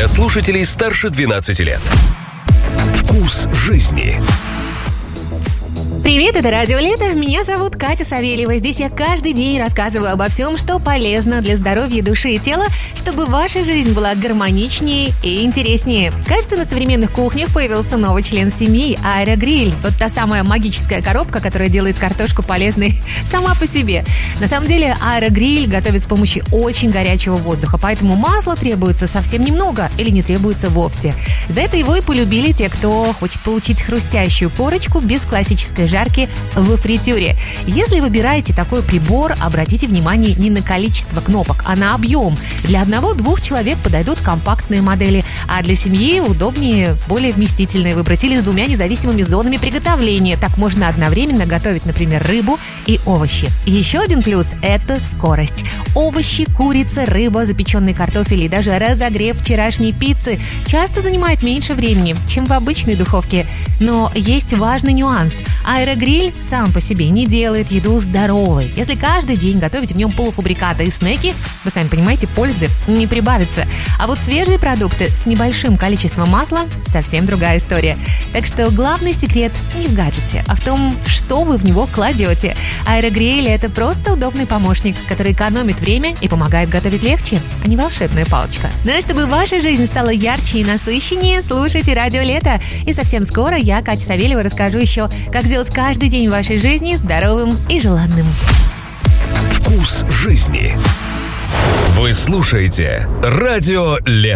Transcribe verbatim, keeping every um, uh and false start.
для слушателей старше двенадцати лет. Вкус жизни. Привет, это Радио Лето. Меня зовут Катя Савельева. Здесь я каждый день рассказываю обо всем, что полезно для здоровья души и тела, чтобы ваша жизнь была гармоничнее и интереснее. Кажется, на современных кухнях появился новый член семьи – аэрогриль. Вот та самая магическая коробка, которая делает картошку полезной сама по себе. На самом деле аэрогриль готовит с помощью очень горячего воздуха, поэтому масла требуется совсем немного или не требуется вовсе. За это его и полюбили те, кто хочет получить хрустящую корочку без классической жарки во фритюре. Если выбираете такой прибор, обратите внимание не на количество кнопок, а на объем. Для одного-двух человек подойдут компактные модели, а для семьи удобнее, более вместительные выбрать или с двумя независимыми зонами приготовления. Так можно одновременно готовить, например, рыбу и овощи. Еще один плюс – это скорость. Овощи, курица, рыба, запеченный картофель и даже разогрев вчерашней пиццы часто занимает меньше времени, чем в обычной духовке. Но есть важный нюанс. Аэрогриль сам по себе не делает еду здоровой. Если каждый день готовить в нем полуфабрикаты и снеки, вы сами понимаете, пользы не прибавится. А вот свежие продукты с небольшим количеством масла – совсем другая история. Так что главный секрет не в гаджете, а в том, что вы в него кладете. Аэрогриль – это просто удобный помощник, который экономит время и помогает готовить легче, а не волшебная палочка. Ну а чтобы ваша жизнь стала ярче и насыщеннее, слушайте Радио Лето. И совсем скоро я, Катя Савельева, расскажу еще, как сделать каждый день вашей жизни здоровым и желанным. Вкус жизни. Вы слушаете Радио Лето.